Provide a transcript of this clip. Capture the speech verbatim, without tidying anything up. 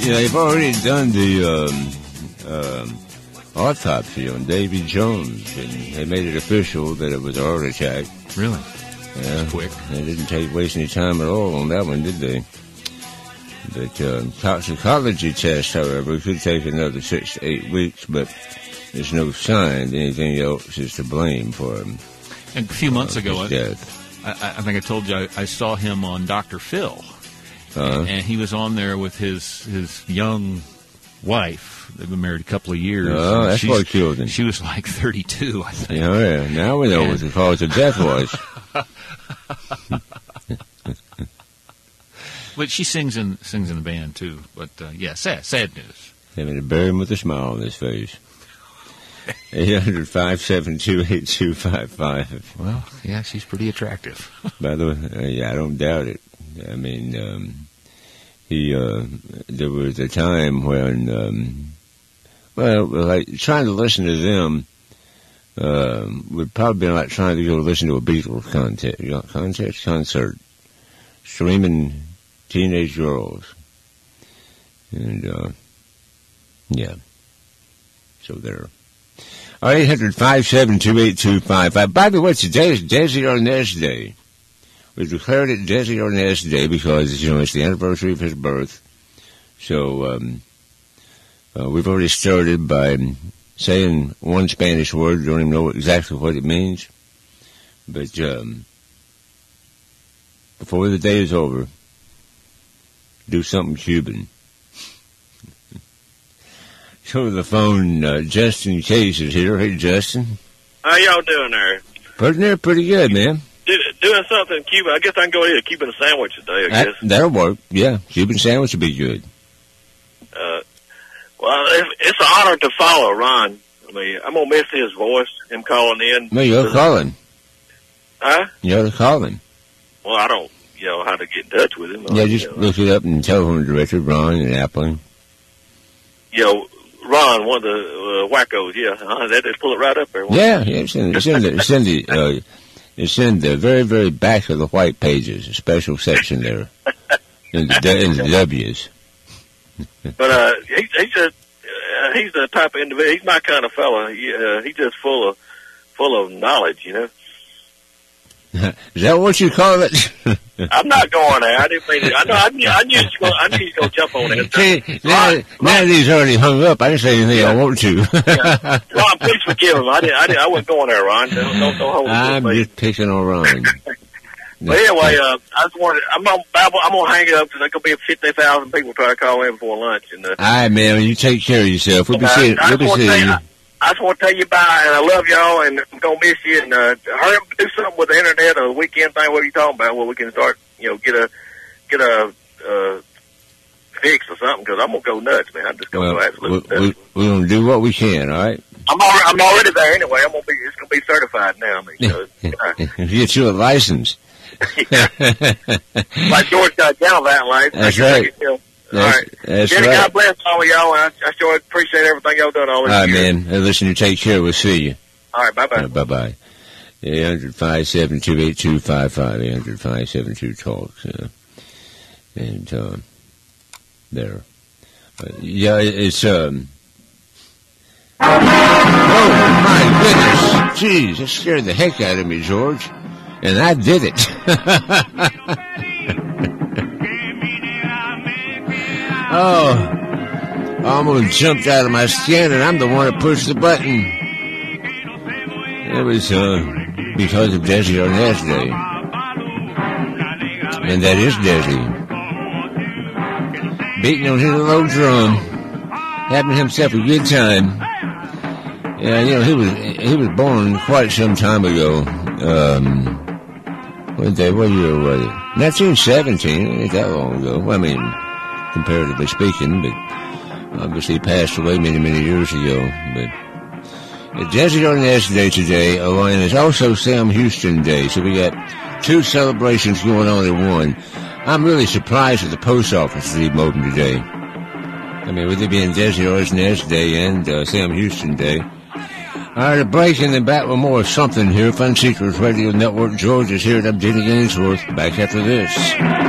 Yeah, they've already done the um, um, autopsy on Davy Jones, and they made it official that it was a heart attack. Really? Yeah, That's quick. They didn't take waste any time at all on that one, did they? But uh, toxicology test, however, could take another six to eight weeks, but there's no sign that anything else is to blame for him. And a few months uh, ago, his death. I, I think I told you I, I saw him on Doctor Phil, Uh-huh. and he was on there with his his young wife. They've been married a couple of years. Oh, that's She's- what killed him. She was like thirty-two, I think. Yeah, yeah. Now we know And- what the cause of death was. But she sings in sings in the band too. But uh, yeah, sad sad news. Having to bury him with a smile on his face. eight hundred, five seven two, eight two five five. Well, yeah, she's pretty attractive. By the way, uh, yeah, I don't doubt it. I mean, um, he, uh, there was a time when, um, well, like, trying to listen to them, um, would probably be like trying to go listen to a Beatles concert, you know, concert, concert, streaming teenage girls. And, uh, yeah. So there. All right, eight hundred, five seven two, eight two five five. By the way, today is Desi Arnaz Day. We declared it Desi Arnaz Day because, you know, it's the anniversary of his birth. So, um, uh, we've already started by saying one Spanish word. Don't even know exactly what it means. But, um, before the day is over, do something Cuban. Go to the phone, uh, Justin Case is here. Hey, Justin. How y'all doing there? Putting there pretty good, man. Do, doing something Cuban. I guess I can go eat a Cuban sandwich today, I That, guess. that'll work. Yeah, Cuban sandwich would be good. Uh, well, it's, it's an honor to follow Ron. I mean, I'm going to miss his voice, him calling in. No, you ought to call him. Huh? You ought to call him. Well, I don't, you know, how to get in touch with him. Yeah, I, just you know, look it up in telephone directory, Ron and Appling. you know, Ron, one of the uh, wackos, yeah. Uh, they just pull it right up there. Yeah, yeah, it's in, it's in the, it's in the, uh, it's in the very, very back of the white pages, a special section there, in the, in the W's. But uh, he, he's just, uh, he's the type of individual, he's my kind of fella. He, uh, he's just full of, full of knowledge, you know. Is that what you call it? I'm not going there. I didn't mean it. I know. I knew. I knew. He's going, I knew he's going to jump on it. See, now, now that he's already hung up, I didn't say anything I want to. Yeah. Ron, please forgive him. I didn't. I, didn't, I wasn't going there, Ron. Don't, don't, don't hold it I'm to me. just picking on Ron. But anyway, uh, I just wanted. I'm gonna. I'm gonna hang it up because there's gonna be fifty thousand people try to call in before lunch. And uh, All right, man. You take care of yourself. We'll be uh, seeing, I we'll be just want to tell seeing you. you. I just want to tell you bye, and I love y'all, and I'm gonna miss you. And uh, hurry up, and do something with the internet or the weekend thing. What are you talking about? Where we can start, you know, get a get a uh, fix or something. Because I'm gonna go nuts, man. I'm just gonna Well, go absolutely we, nuts. we, we're going to do what we can, all right? I'm already, I'm already there anyway. I'm gonna be. It's gonna be certified now. I mean, so, uh, Get you a license. like George got down that life. That's right. You know. That's, all right. that's Jenny, right. God bless all of y'all, and I, I sure appreciate everything y'all done all All this right, year. man. Hey, listen, you take care. We'll see you. All right, bye-bye. Uh, bye-bye. eight hundred, five seven two, eight two five five, eight hundred, five seven two, talk. Uh, and, uh, there. Uh, yeah, it- it's, um... Oh, my goodness. Jeez, that scared the heck out of me, George. And I did it. Oh, I almost jumped out of my skin, and I'm the one that pushed the button. It was uh, because of Desi Arnaz Day. And that is Desi. Beating on his low drum, having himself a good time. Yeah, you know, he was he was born quite some time ago. Um, what day, what year was it? nineteen seventeen, it ain't that long ago. Well, I mean, comparatively speaking, but obviously passed away many, many years ago. But it's Desi Arnaz Day today, and it's also Sam Houston Day, so we got two celebrations going on in one. I'm really surprised that the post office is even open today. I mean, with it being Desi Arnaz Day and uh, Sam Houston Day. All right, a break and then back with more of something here. Fun Seekers Radio Network. George is here, and I'm Jenny Gainsworth. Back after this.